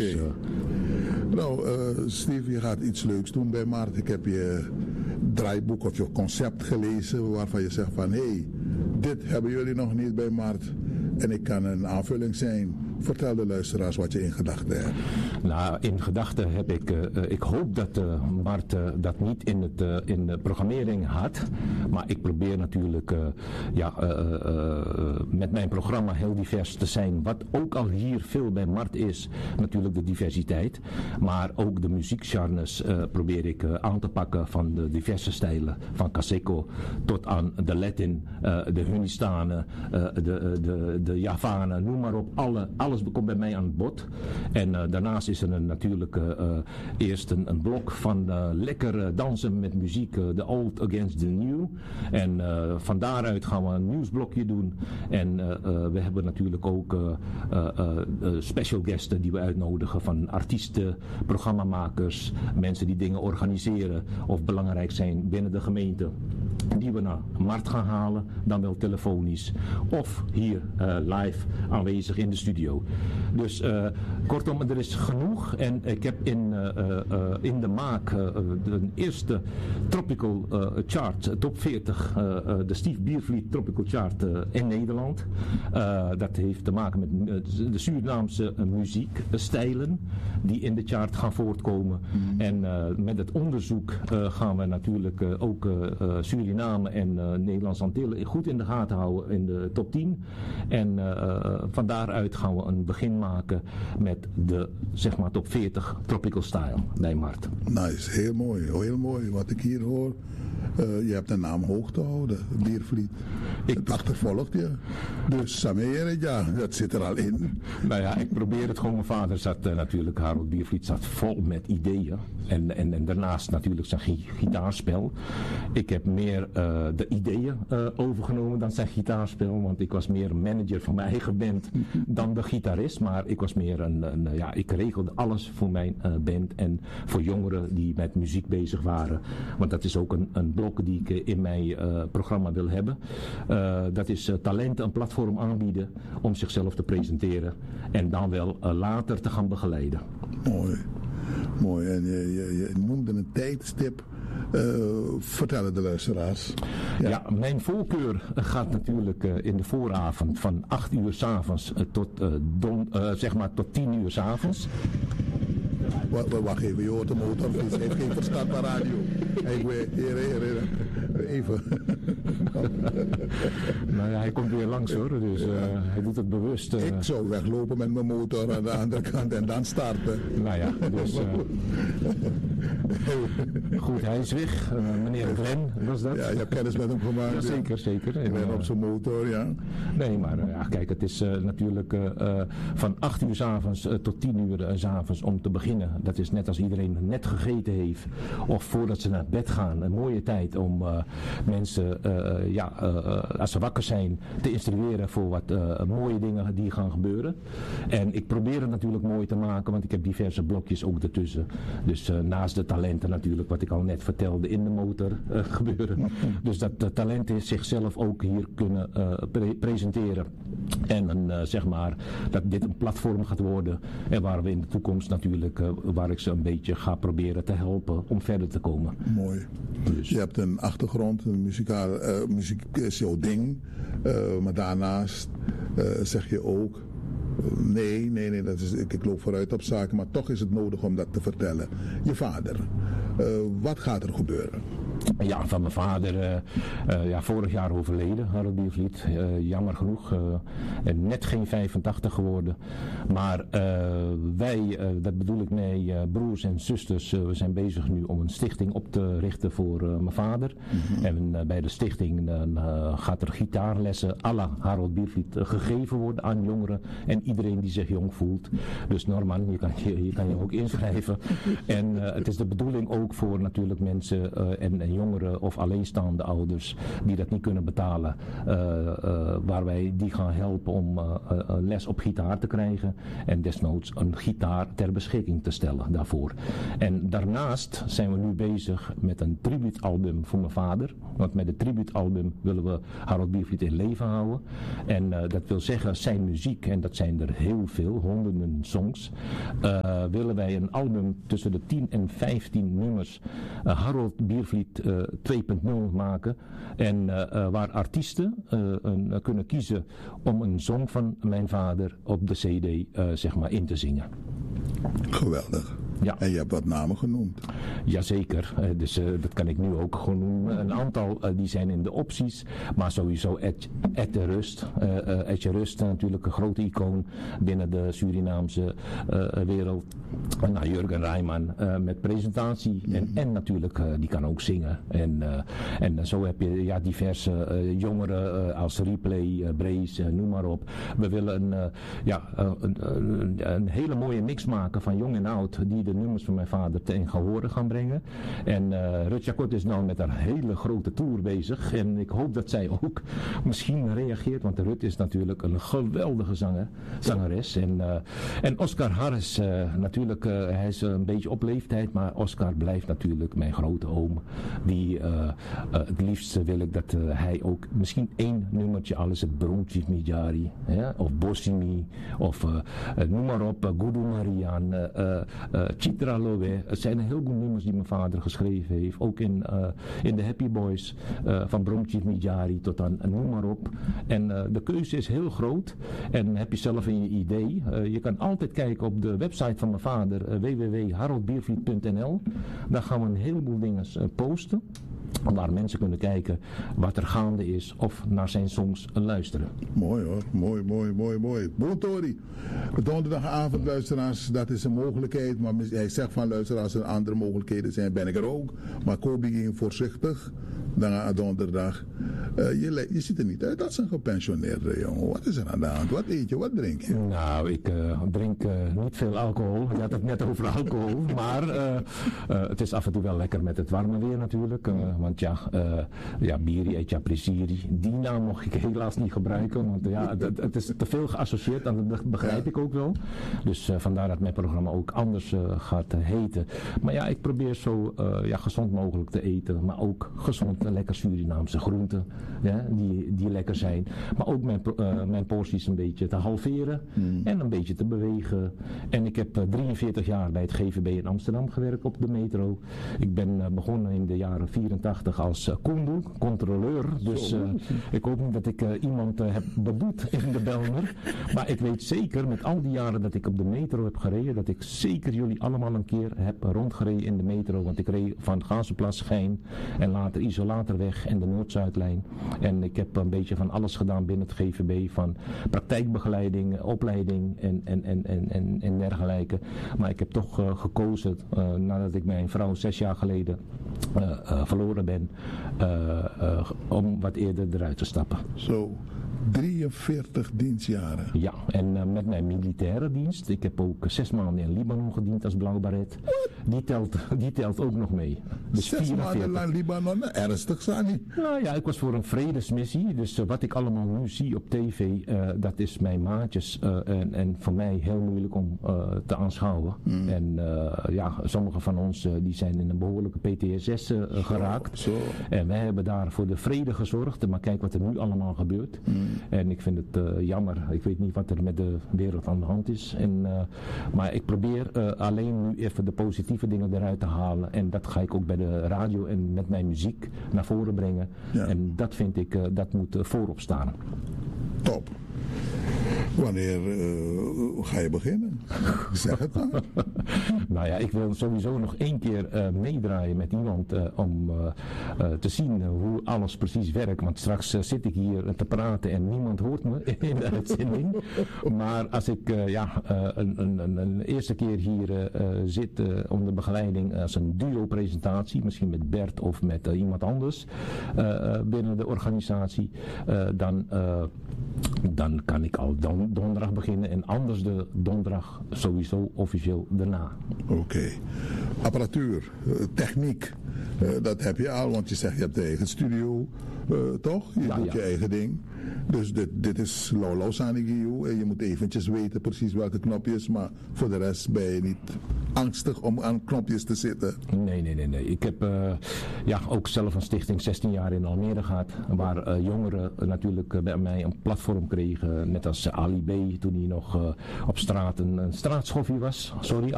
Dus, nou, Steve, je gaat iets leuks doen bij Mart. Ik heb je draaiboek of je concept gelezen waarvan je zegt van hé, dit hebben jullie nog niet bij Mart en ik kan een aanvulling zijn. Vertel de luisteraars wat je in gedachten hebt. Nou, in gedachten heb ik hoop dat Mart dat niet in de programmering had. Maar ik probeer natuurlijk met mijn programma heel divers te zijn. Wat ook al hier veel bij Mart is, natuurlijk de diversiteit. Maar ook de muziekgenres probeer ik aan te pakken van de diverse stijlen. Van Caseco tot aan de Latin, de Hunistanen, de Javanen, noem maar op. Alles komt bij mij aan het bod. En daarnaast is er natuurlijk eerst een blok van lekker dansen met muziek. The old against the new. En van daaruit gaan we een nieuwsblokje doen. En we hebben natuurlijk ook special guesten die we uitnodigen van artiesten, programmamakers, mensen die dingen organiseren of belangrijk zijn binnen de gemeente. Die we naar Mart gaan halen, dan wel telefonisch of hier live aanwezig in de studio. Dus kortom, er is genoeg en ik heb in de maak de eerste Tropical Chart, top 40, de Steve Biervliet Tropical Chart in Nederland. Dat heeft te maken met de Surinaamse muziekstijlen die in de chart gaan voortkomen. En met het onderzoek gaan we natuurlijk ook Suriname en Nederlandse Antillen goed in de gaten houden in de top 10. En van daaruit gaan we een begin maken met de zeg maar top 40 Tropical Style bij Mart. Nice, heel mooi. Wat ik hier hoor, je hebt de naam hoog te houden, Biervliet. Het achtervolgt je. Dus Sameer, ja, dat zit er al in. Nou ja, ik probeer het gewoon. Mijn vader zat natuurlijk, Harold Biervliet zat vol met ideeën. En daarnaast natuurlijk zijn gitaarspel. Ik heb meer de ideeën overgenomen dan zijn gitaarspel. Want ik was meer een manager van mijn eigen band dan de gitarist. Maar ik was meer ik regelde alles voor mijn band. En voor jongeren die met muziek bezig waren. Want dat is ook een blok die ik in mijn programma wil hebben. Dat is talenten een platform aanbieden om zichzelf te presenteren. En dan wel later te gaan begeleiden. Mooi. En je noemde een tijdstip. Vertellen de luisteraars. Ja, mijn voorkeur gaat natuurlijk in de vooravond van 8 uur 's avonds tot 10 uur 's avonds. Wacht even, je hoort de motor. Hij heeft geen verstand van radio. Even. Nou ja, hij komt weer langs hoor, dus hij doet het bewust. Ik zou weglopen met mijn motor aan de andere kant en dan starten. Nou ja, dus... goed, hij is weg. Meneer Glenn, was dat? Ja, je hebt kennis met hem gemaakt. Ja, zeker. En op zijn motor, ja. Nee, maar kijk, het is natuurlijk van 8 uur 's avonds tot 10 uur 's avonds om te beginnen. Dat is net als iedereen net gegeten heeft. Of voordat ze naar bed gaan. Een mooie tijd om mensen, als ze wakker zijn, te instrueren voor wat mooie dingen die gaan gebeuren. En ik probeer het natuurlijk mooi te maken, want ik heb diverse blokjes ook ertussen. Dus naast de talenten natuurlijk, wat ik al net vertelde, in de motor gebeuren. Dus dat de talenten zichzelf ook hier kunnen presenteren. En zeg maar, dat dit een platform gaat worden. En waar we in de toekomst natuurlijk, waar ik ze een beetje ga proberen te helpen om verder te komen. Mooi. Dus. Je hebt een achtergrond, een muziek is jouw ding. Maar daarnaast zeg je ook... Nee, dat is, ik loop vooruit op zaken, maar toch is het nodig om dat te vertellen. Je vader, wat gaat er gebeuren? Ja, van mijn vader, vorig jaar overleden, Harold Biervliet. Jammer genoeg, net geen 85 geworden. Maar wij, dat bedoel ik mee, broers en zusters, we zijn bezig nu om een stichting op te richten voor mijn vader. Mm-hmm. En bij de stichting gaat er gitaarlessen à la Harold Biervliet gegeven worden aan jongeren en iedereen die zich jong voelt. Dus Norman, je kan je ook inschrijven. En het is de bedoeling ook voor natuurlijk mensen en zijn jongeren of alleenstaande ouders die dat niet kunnen betalen, waar wij die gaan helpen om les op gitaar te krijgen en desnoods een gitaar ter beschikking te stellen daarvoor. En daarnaast zijn we nu bezig met een tribuutalbum voor mijn vader, want met het tribuutalbum willen we Harold Biervliet in leven houden. En dat wil zeggen zijn muziek, en dat zijn er heel veel, honderden songs, willen wij een album tussen de 10 en 15 nummers Harold Biervliet 2.0 maken. En waar artiesten kunnen kiezen om een song van mijn vader op de CD zeg maar in te zingen. Geweldig. Ja. En je hebt wat namen genoemd. Jazeker, dus dat kan ik nu ook gewoon noemen. Een aantal die zijn in de opties, maar sowieso Ed de Rust. Ed de Rust natuurlijk een grote icoon binnen de Surinaamse wereld. Nou, Jurgen Rijman met presentatie en natuurlijk die kan ook zingen. En zo heb je diverse jongeren als Replay, Brace, noem maar op. We willen een hele mooie mix maken van jong en oud die de nummers van mijn vader ten gehore gaan brengen. En Rut Jacot is nou met een hele grote tour bezig. En ik hoop dat zij ook misschien reageert. Want Rut is natuurlijk een geweldige zangeres. En Oscar Harris, natuurlijk, hij is een beetje op leeftijd. Maar Oscar blijft natuurlijk mijn grote oom. Die het liefst wil ik dat hij ook misschien één nummertje, alles het Bromchief Midjari. Of Bossimi. Of noem maar op, Gudu Marian. Chitra Lowe. Het zijn een heleboel nummers die mijn vader geschreven heeft. Ook in de Happy Boys van Bromchief Midjari tot aan noem maar op. En de keuze is heel groot. En heb je zelf een idee. Je kan altijd kijken op de website van mijn vader www.haroldbiervliet.nl. Daar gaan we een heleboel dingen posten. Waar mensen kunnen kijken wat er gaande is of naar zijn songs luisteren. Mooi hoor, mooi. Bontori, donderdagavond luisteraars, dat is een mogelijkheid. Maar hij zegt van luisteraars er andere mogelijkheden zijn, ben ik er ook. Maar Kobi ging voorzichtig. Dan donderdag. Je ziet er niet uit als een gepensioneerde jongen. Wat is er aan de hand? Wat eet je? Wat drink je? Nou, ik drink niet veel alcohol. Je had het net over alcohol. Maar het is af en toe wel lekker met het warme weer natuurlijk. Want Biri et Prisiri, die naam mocht ik helaas niet gebruiken. Want het is te veel geassocieerd en dat begrijp ik ook wel. Dus vandaar dat mijn programma ook anders gaat heten. Maar ja, ik probeer zo gezond mogelijk te eten. Maar ook gezond, lekker Surinaamse groenten. Ja, die lekker zijn. Maar ook mijn porties een beetje te halveren. En een beetje te bewegen. En ik heb 43 jaar bij het GVB in Amsterdam gewerkt op de metro. Ik ben begonnen in de jaren 84 als controleur. Dus ik hoop niet dat ik iemand heb beboet in de Belmer. Maar ik weet zeker met al die jaren dat ik op de metro heb gereden, dat ik zeker jullie allemaal een keer heb rondgereden in de metro. Want ik reed van Gazenplas, Schijn en later Isolatorweg en de Noord-Zuidlijn. En ik heb een beetje van alles gedaan binnen het GVB. Van praktijkbegeleiding, opleiding en dergelijke. Maar ik heb toch gekozen, nadat ik mijn vrouw 6 jaar geleden verloren ben, om wat eerder eruit te stappen. Zo. 43 dienstjaren. Ja, en met mijn militaire dienst. Ik heb ook 6 maanden in Libanon gediend als blauwbaret. Die telt ook nog mee. Dus 6 maanden in Libanon, ernstig Sani. Nou ja, ik was voor een vredesmissie. Dus wat ik allemaal nu zie op tv, dat is mijn maatjes. En voor mij heel moeilijk om te aanschouwen. En sommigen van ons die zijn in een behoorlijke PTSS geraakt. Zo. En wij hebben daar voor de vrede gezorgd. Maar kijk wat er nu allemaal gebeurt. En ik vind het jammer. Ik weet niet wat er met de wereld aan de hand is. Maar ik probeer alleen nu even de positieve dingen eruit te halen. En dat ga ik ook bij de radio en met mijn muziek naar voren brengen. Ja. En dat vind ik, dat moet voorop staan. Top. Wanneer ga je beginnen? Zeg het dan. Nou ja, ik wil sowieso nog 1 keer meedraaien met iemand om te zien hoe alles precies werkt. Want straks zit ik hier te praten en niemand hoort me in de uitzending. Maar als ik een eerste keer hier zit onder begeleiding als een duo-presentatie, misschien met Bert of met iemand anders binnen de organisatie, dan kan ik al donderdag beginnen en anders de donderdag sowieso officieel daarna. Oké. Apparatuur, techniek. Dat heb je al, want je zegt je hebt de eigen studio, toch? Je doet je eigen ding. Dus dit is Lolo Sanigio en je moet eventjes weten precies welke knopjes, maar voor de rest ben je niet angstig om aan knopjes te zitten. Nee. Ik heb ook zelf een stichting 16 jaar in Almere gehad, waar jongeren natuurlijk bij mij een platform kregen, net als Ali B toen hij nog op straat een straatschoffie was. Sorry